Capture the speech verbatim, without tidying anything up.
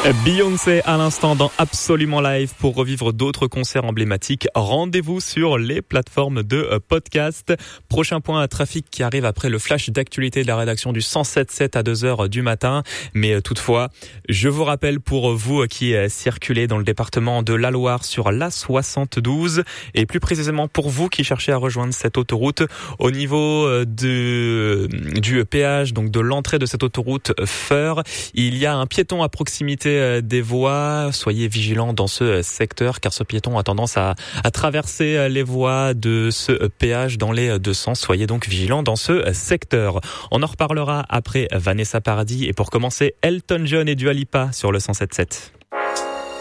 Beyoncé à l'instant dans Absolument Live. Pour revivre d'autres concerts emblématiques, rendez-vous sur les plateformes de podcast. Prochain point à trafic qui arrive après le flash d'actualité de la rédaction du cent sept virgule sept à deux heures du matin. Mais toutefois, je vous rappelle pour vous qui circulez dans le département de la Loire sur l'A soixante-douze et plus précisément pour vous qui cherchez à rejoindre cette autoroute au niveau de, du péage, donc de l'entrée de cette autoroute Feur, il y a un piéton à proximité des voies. Soyez vigilants dans ce secteur car ce piéton a tendance à, à traverser les voies de ce péage dans les deux sens. Soyez donc vigilants dans ce secteur. On en reparlera après Vanessa Paradis et pour commencer Elton John et Dua Lipa sur le cent sept virgule sept.